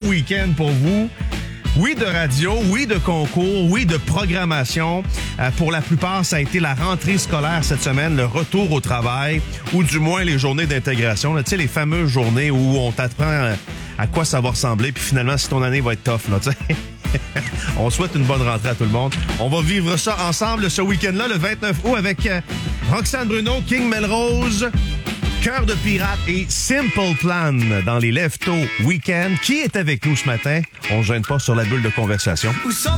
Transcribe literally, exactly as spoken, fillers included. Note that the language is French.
week-end pour vous. Oui, de radio, oui, de concours, oui, de programmation. Euh, pour la plupart, ça a été la rentrée scolaire cette semaine, le retour au travail, ou du moins les journées d'intégration. Tu sais, les fameuses journées où on t'apprend à quoi ça va ressembler, puis finalement, si ton année va être tough, là, tu sais. On souhaite une bonne rentrée à tout le monde. On va vivre ça ensemble ce week-end-là, le vingt-neuf août, avec euh, Roxane Bruno, King Melrose, Cœur de pirate et Simple Plan dans les Lève-Tôt Week-end. Qui est avec nous ce matin? On ne gêne pas sur la bulle de conversation. Où sont